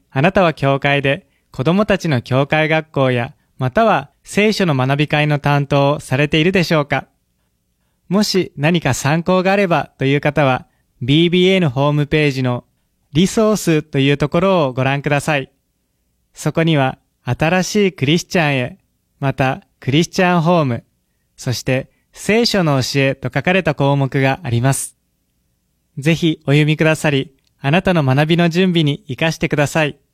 あなたは教会で子供たちの教会学校や、または聖書の学び会の担当をされているでしょうか？もし何か参考があればという方は、BBA のホームページのリソースというところをご覧ください。そこには新しいクリスチャンへ、またクリスチャンホーム、そして聖書の教えと書かれた項目があります。ぜひお読みくださり、あなたの学びの準備に活かしてください。